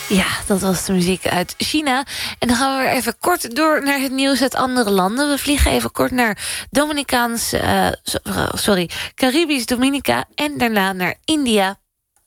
Ja, dat was de muziek uit China. En dan gaan we weer even kort door naar het nieuws uit andere landen. We vliegen even kort naar Caribisch Dominica en daarna naar India.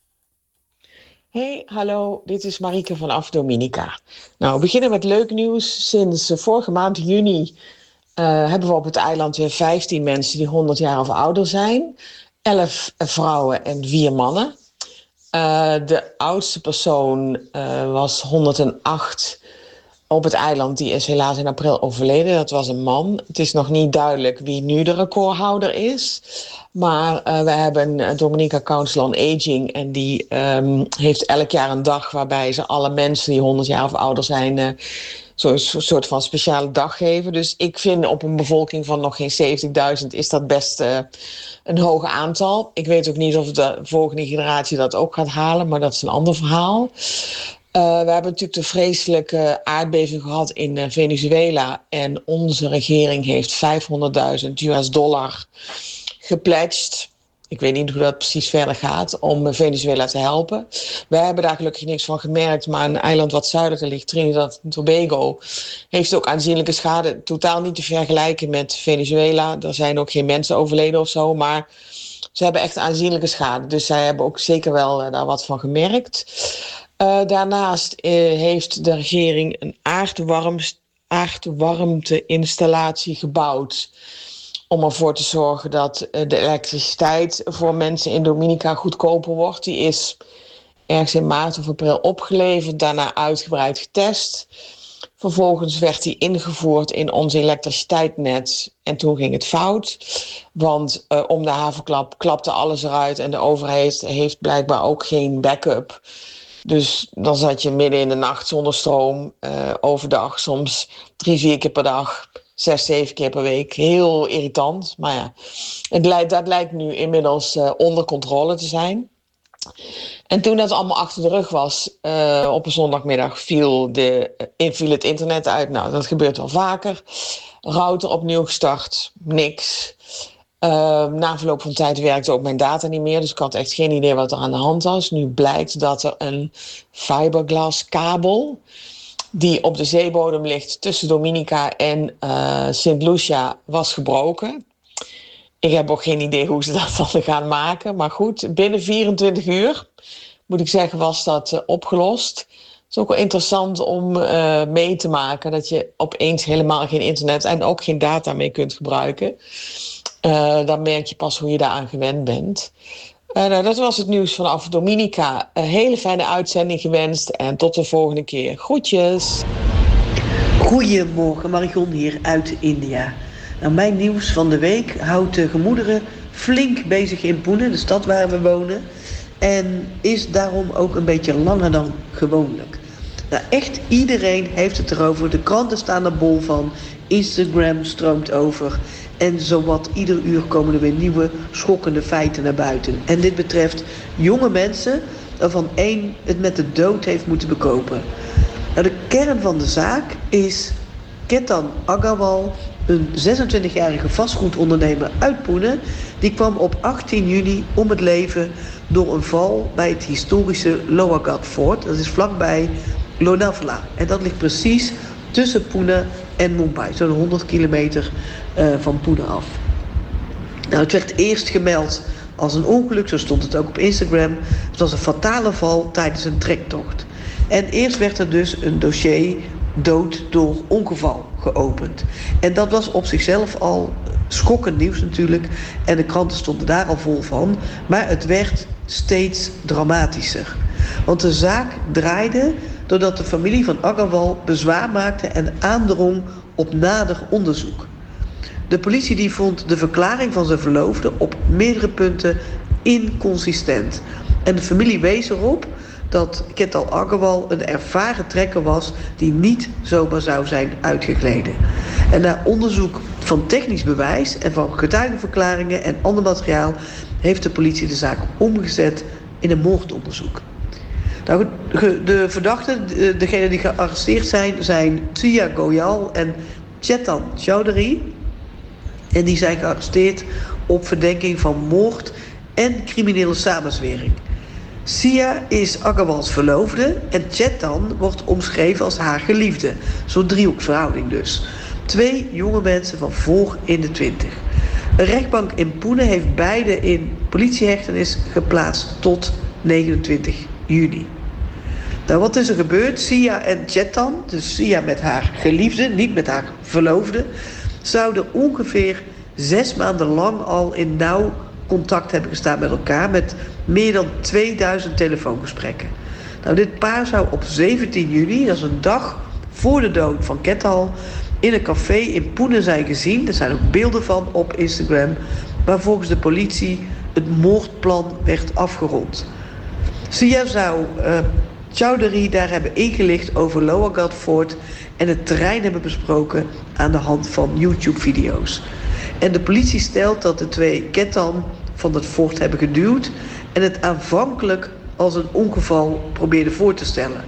Hey, hallo, dit is Marieke vanaf Dominica. Nou, we beginnen met leuk nieuws. Sinds vorige maand juni hebben we op het eiland weer 15 mensen die 100 jaar of ouder zijn. 11 vrouwen en 4 mannen. De oudste persoon was 108 op het eiland. Die is helaas in april overleden. Dat was een man. Het is nog niet duidelijk wie nu de recordhouder is. Maar we hebben een Dominica Council on Aging. En die heeft elk jaar een dag waarbij ze alle mensen die 100 jaar of ouder zijn zo'n soort van speciale dag geven. Dus ik vind op een bevolking van nog geen 70.000 is dat best een hoog aantal. Ik weet ook niet of de volgende generatie dat ook gaat halen, maar dat is een ander verhaal. We hebben natuurlijk de vreselijke aardbeving gehad in Venezuela. En onze regering heeft $500.000 gepledged. Ik weet niet hoe dat precies verder gaat om Venezuela te helpen. Wij hebben daar gelukkig niks van gemerkt. Maar een eiland wat zuidelijker ligt, Trinidad en Tobago, heeft ook aanzienlijke schade. Totaal niet te vergelijken met Venezuela. Er zijn ook geen mensen overleden of zo. Maar ze hebben echt aanzienlijke schade. Dus zij hebben ook zeker wel daar wat van gemerkt. Daarnaast heeft de regering een aardwarmte-installatie gebouwd om ervoor te zorgen dat de elektriciteit voor mensen in Dominica goedkoper wordt. Die is ergens in maart of april opgeleverd, daarna uitgebreid getest. Vervolgens werd die ingevoerd in ons elektriciteitsnet en toen ging het fout. Want om de havenklap klapte alles eruit en de overheid heeft blijkbaar ook geen backup. Dus dan zat je midden in de nacht zonder stroom, overdag soms 3-4 keer per dag, 6-7 keer per week. Heel irritant, maar ja, dat lijkt nu inmiddels onder controle te zijn. En toen dat allemaal achter de rug was, op een zondagmiddag viel het internet uit. Nou, dat gebeurt wel vaker. Router opnieuw gestart, niks. Na verloop van tijd werkte ook mijn data niet meer. Dus ik had echt geen idee wat er aan de hand was. Nu blijkt dat er een fiberglass kabel die op de zeebodem ligt tussen Dominica en St. Lucia was gebroken. Ik heb ook geen idee hoe ze dat dan gaan maken. Maar goed, binnen 24 uur, moet ik zeggen, was dat opgelost. Het is ook wel interessant om mee te maken dat je opeens helemaal geen internet en ook geen data mee kunt gebruiken. Dan merk je pas hoe je daaraan gewend bent. Nou, dat was het nieuws vanaf Dominica. Een hele fijne uitzending gewenst en tot de volgende keer. Groetjes! Goedemorgen, Marigon hier uit India. Nou, mijn nieuws van de week houdt de gemoederen flink bezig in Pune, de stad waar we wonen. En is daarom ook een beetje langer dan gewoonlijk. Nou, echt iedereen heeft het erover. De kranten staan er bol van. Instagram stroomt over. En zowat ieder uur komen er weer nieuwe schokkende feiten naar buiten. En dit betreft jonge mensen waarvan één het met de dood heeft moeten bekopen. Nou, de kern van de zaak is Ketan Agarwal, een 26-jarige vastgoedondernemer uit Pune. Die kwam op 18 juni om het leven door een val bij het historische Lohagarh Fort. Dat is vlakbij Lonavala. En dat ligt precies tussen Pune en Mumbai, zo'n 100 kilometer van Pune af. Nou, het werd eerst gemeld als een ongeluk, zo stond het ook op Instagram. Het was een fatale val tijdens een trektocht. En eerst werd er dus een dossier dood door ongeval geopend. En dat was op zichzelf al schokkend nieuws natuurlijk. En de kranten stonden daar al vol van. Maar het werd steeds dramatischer. Want de zaak draaide doordat de familie van Agarwal bezwaar maakte en aandrong op nader onderzoek. De politie die vond de verklaring van zijn verloofde op meerdere punten inconsistent. En de familie wees erop dat Ketan Agarwal een ervaren trekker was die niet zomaar zou zijn uitgegleden. En na onderzoek van technisch bewijs en van getuigenverklaringen en ander materiaal heeft de politie de zaak omgezet in een moordonderzoek. Nou, de verdachten, degenen die gearresteerd zijn Sia Goyal en Chetan Chowdhury. En die zijn gearresteerd op verdenking van moord en criminele samenzwering. Sia is Aggarwals verloofde en Chetan wordt omschreven als haar geliefde. Zo'n driehoeksverhouding dus. 2 jonge mensen van voor in de 20. Een rechtbank in Pune heeft beide in politiehechtenis geplaatst tot 29 juni. Nou, wat is er gebeurd? Sia en Chetan, dus Sia met haar geliefde, niet met haar verloofde, zouden ongeveer 6 maanden lang al in nauw contact hebben gestaan met elkaar met meer dan 2000 telefoongesprekken. Nou, dit paar zou op 17 juli, dat is een dag voor de dood van Kettal, in een café in Pune zijn gezien. Er zijn ook beelden van op Instagram, waar volgens de politie het moordplan werd afgerond. Sia zou Chowdhury daar hebben ingelicht over Lower Fort en het terrein hebben besproken aan de hand van YouTube-video's. En de politie stelt dat de 2 Kettan van het fort hebben geduwd en het aanvankelijk als een ongeval probeerden voor te stellen.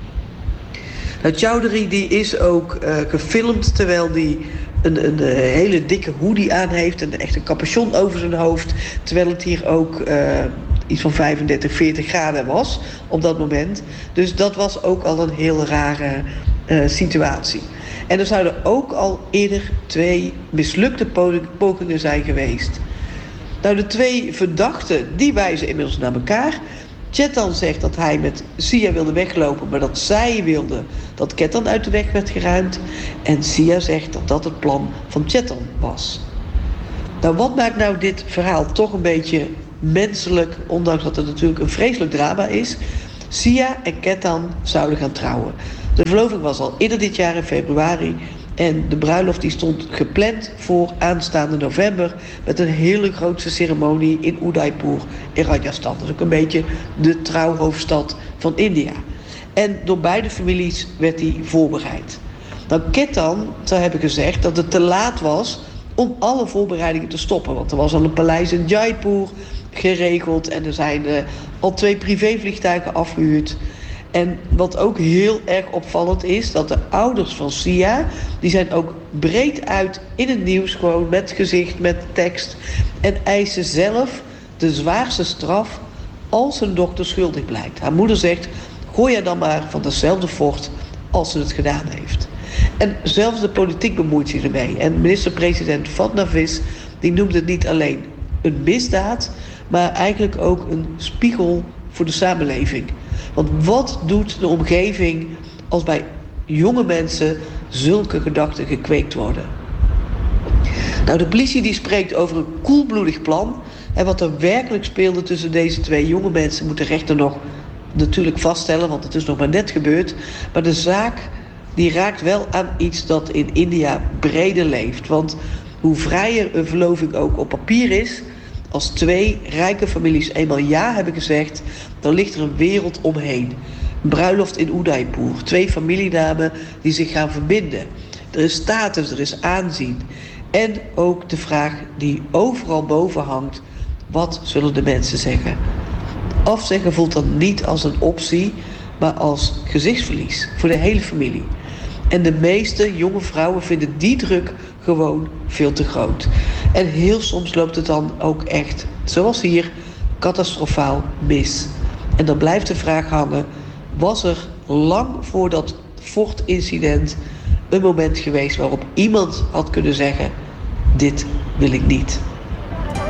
Nou, Chowdhury die is ook gefilmd terwijl hij een hele dikke hoodie aan heeft en echt een capuchon over zijn hoofd, terwijl het hier ook iets van 35, 40 graden was op dat moment. Dus dat was ook al een heel rare situatie. En er zouden ook al eerder 2 mislukte pogingen zijn geweest. Nou, de 2 verdachten, die wijzen inmiddels naar elkaar. Chetan zegt dat hij met Sia wilde weglopen, maar dat zij wilde dat Kettan uit de weg werd geruimd. En Sia zegt dat dat het plan van Chetan was. Nou, wat maakt nou dit verhaal toch een beetje menselijk, ondanks dat het natuurlijk een vreselijk drama is? Sia en Kettan zouden gaan trouwen. De verloving was al eerder dit jaar in februari en de bruiloft die stond gepland voor aanstaande november met een hele grote ceremonie in Udaipur in Rajasthan. Dat is ook een beetje de trouwhoofdstad van India. En door beide families werd die voorbereid. Nou, Kettan zou hebben gezegd dat het te laat was om alle voorbereidingen te stoppen. Want er was al een paleis in Jaipur geregeld en er zijn al 2 privévliegtuigen afgehuurd. En wat ook heel erg opvallend is, dat de ouders van Sia, die zijn ook breed uit in het nieuws, gewoon met gezicht, met tekst, en eisen zelf de zwaarste straf als hun dochter schuldig blijkt. Haar moeder zegt, gooi haar dan maar van dezelfde fort als ze het gedaan heeft. En zelfs de politiek bemoeit zich ermee. En minister-president Fadnavis, die noemde het niet alleen een misdaad, maar eigenlijk ook een spiegel voor de samenleving. Want wat doet de omgeving als bij jonge mensen zulke gedachten gekweekt worden? Nou, de politie die spreekt over een koelbloedig plan. En wat er werkelijk speelde tussen deze 2 jonge mensen moet de rechter nog natuurlijk vaststellen, want het is nog maar net gebeurd. Maar de zaak die raakt wel aan iets dat in India breder leeft. Want hoe vrijer een verloving ook op papier is, als 2 rijke families eenmaal ja hebben gezegd, dan ligt er een wereld omheen. Een bruiloft in Udaipur, 2 familienamen die zich gaan verbinden. Er is status, er is aanzien. En ook de vraag die overal boven hangt, wat zullen de mensen zeggen? Afzeggen voelt dan niet als een optie, maar als gezichtsverlies voor de hele familie. En de meeste jonge vrouwen vinden die druk gewoon veel te groot. En heel soms loopt het dan ook echt, zoals hier, catastrofaal mis. En dan blijft de vraag hangen, was er lang voor dat fortincident een moment geweest waarop iemand had kunnen zeggen, dit wil ik niet.